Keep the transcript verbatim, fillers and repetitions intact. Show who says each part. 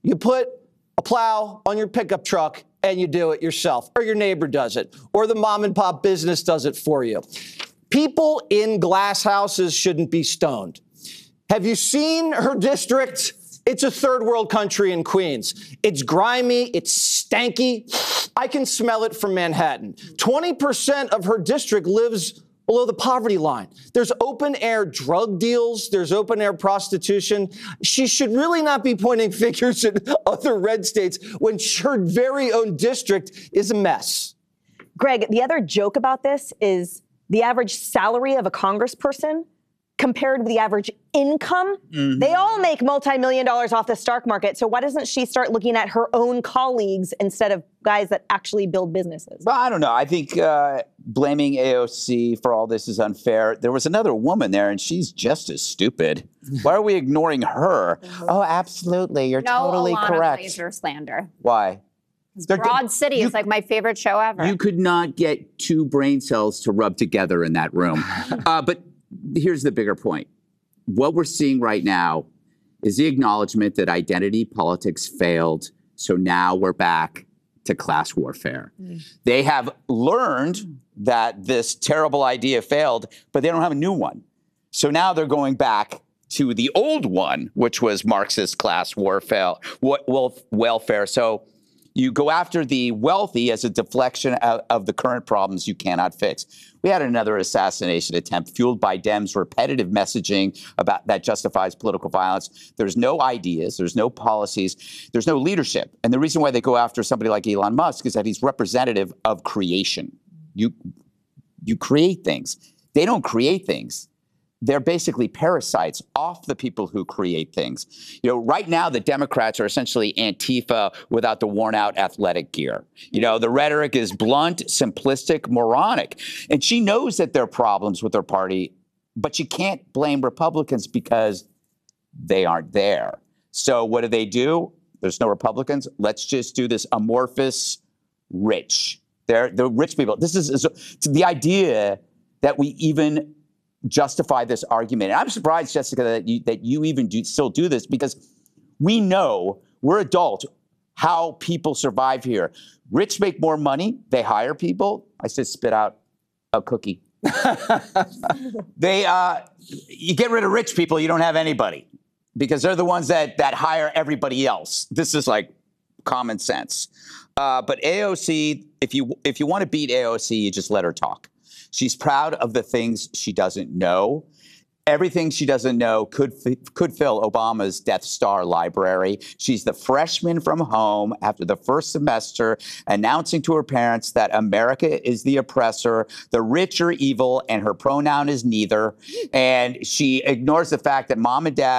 Speaker 1: You put a plow on your pickup truck and you do it yourself, or your neighbor does it, or the mom and pop business does it for you. People in glass houses shouldn't be stoned. Have you seen her district? It's a third world country in Queens. It's grimy. It's stanky. I can smell it from Manhattan. twenty percent of her district lives below the poverty line. There's open air drug deals. There's open air prostitution. She should really not be pointing fingers at other red states when her very own district is a mess.
Speaker 2: Greg, the other joke about this is the average salary of a congressperson compared with the average income. Mm-hmm. They all make multi-million dollars off the stock market. So why doesn't she start looking at her own colleagues instead of guys that actually build businesses?
Speaker 3: Well, I don't know. I think uh, blaming A O C for all this is unfair. There was another woman there, and she's just as stupid. Why are we ignoring her? Mm-hmm. Oh, absolutely. You're
Speaker 4: no,
Speaker 3: totally
Speaker 4: Alana
Speaker 3: correct.
Speaker 4: Glazer slander.
Speaker 3: Why?
Speaker 4: Broad City you, is like my favorite show ever.
Speaker 5: You could not get two brain cells to rub together in that room. uh, but here's the bigger point. What we're seeing right now is the acknowledgement that identity politics failed. So now we're back to class warfare.
Speaker 3: Mm. They have learned that this terrible idea failed, but they don't have a new one. So now they're going back to the old one, which was Marxist class warfare, welfare. So you go after the wealthy as a deflection of, of the current problems you cannot fix. We had another assassination attempt fueled by Dems' repetitive messaging about that justifies political violence. There's no ideas, there's no policies, there's no leadership. And the reason why they go after somebody like Elon Musk is that he's representative of creation. You, you create things. They don't create things. They're basically parasites off the people who create things. You know, right now, the Democrats are essentially Antifa without the worn-out athletic gear. You know, the rhetoric is blunt, simplistic, moronic. And she knows that there are problems with her party, but she can't blame Republicans because they aren't there. So what do they do? There's no Republicans. Let's just do this amorphous rich. They're the rich people. This is, is the idea that we even justify this argument. And I'm surprised, Jessica, that you, that you even do, still do this, because we know, we're adult, how people survive here. Rich make more money. They hire people. I just spit out a cookie. they, uh, you get rid of rich people, you don't have anybody, because they're the ones that, that hire everybody else. This is like common sense. Uh, but A O C, if you, if you want to beat A O C, you just let her talk. She's proud of the things she doesn't know. Everything she doesn't know could could fill Obama's Death Star library. She's the freshman from home after the first semester, announcing to her parents that America is the oppressor, the rich are evil, and her pronoun is neither. And she ignores the fact that mom and dad